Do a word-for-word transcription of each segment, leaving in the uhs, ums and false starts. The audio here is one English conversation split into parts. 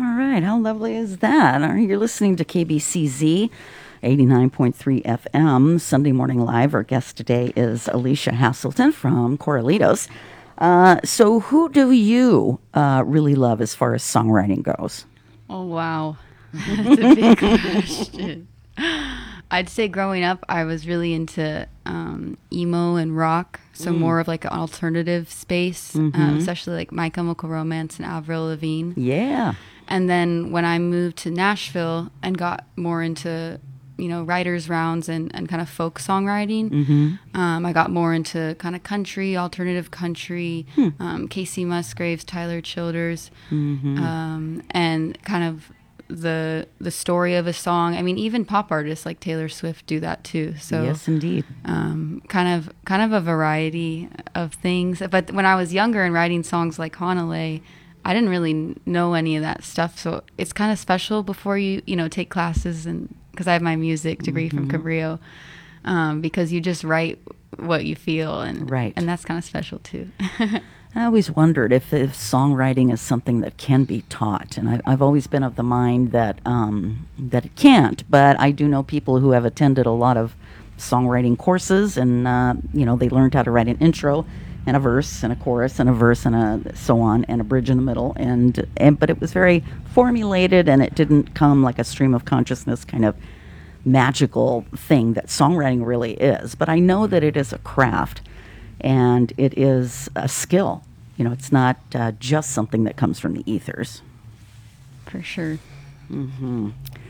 All right. How lovely is that? All right, you're listening to K B C Z. eighty-nine point three F M, Sunday Morning Live. Our guest today is Alicia Haselton from Corralitos. Uh, so who do you uh, really love as far as songwriting goes? Oh, wow. That's a big question. I'd say growing up, I was really into um, emo and rock, so mm. more of like an alternative space, mm-hmm. um, especially like My Chemical Romance and Avril Lavigne. Yeah. And then when I moved to Nashville and got more into, you know, writers' rounds and, and kind of folk songwriting, mm-hmm. um, I got more into kind of country, alternative country, hmm. um, Casey Musgraves, Tyler Childers, mm-hmm. um, and kind of the the story of a song. I mean, even pop artists like Taylor Swift do that too. So yes, indeed. Um, kind of kind of a variety of things. But when I was younger and writing songs like Hanalei, I didn't really know any of that stuff. So it's kind of special before you you know take classes, and because I have my music degree mm-hmm. from Cabrillo, um, because you just write what you feel, and right. and that's kind of special too. I always wondered if, if songwriting is something that can be taught, and I, I've always been of the mind that um, that it can't. But I do know people who have attended a lot of songwriting courses, and uh, you know they learned how to write an intro, and a verse, and a chorus, and a verse, and a so on, and a bridge in the middle, and and but it was very formulated, and it didn't come like a stream of consciousness kind of magical thing that songwriting really is. But I know that it is a craft. And it is a skill. You know, it's not uh, just something that comes from the ethers. For sure. Mm-hmm.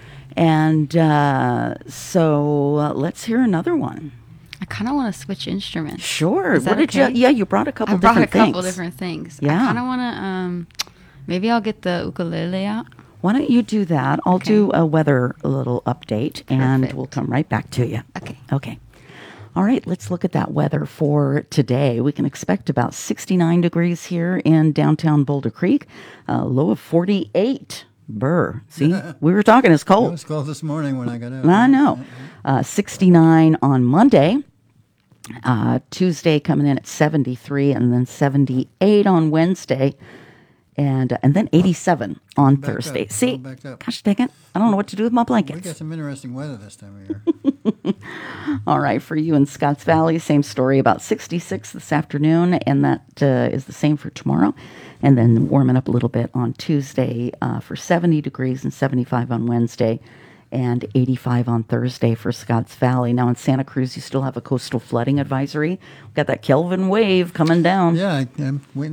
And uh, so uh, let's hear another one. I kind of want to switch instruments. Sure. Is that what did okay? you? Yeah, you brought a couple I brought different things. a couple different things. Yeah. I kind of want to. Um, maybe I'll get the ukulele out. Why don't you do that? I'll okay. do a weather a little update, Perfect. And we'll come right back to you. Okay. Okay. All right, let's look at that weather for today. We can expect about sixty-nine degrees here in downtown Boulder Creek, a low of forty-eight. Burr. See, we were talking, it's cold. It was cold this morning when I got out. I know. Uh, sixty-nine on Monday. Uh, Tuesday coming in at seventy-three, and then seventy-eight on Wednesday. And uh, and then eighty-seven on back Thursday. Up, See, gosh dang it, I don't know what to do with my blankets. We got some interesting weather this time of year. All right, for you in Scotts Valley, same story, about sixty-six this afternoon, and that uh, is the same for tomorrow. And then warming up a little bit on Tuesday uh, for seventy degrees and seventy-five on Wednesday, and eighty-five on Thursday for Scotts Valley. Now in Santa Cruz, you still have a coastal flooding advisory. We've got that Kelvin wave coming down. Yeah, I, I'm waiting.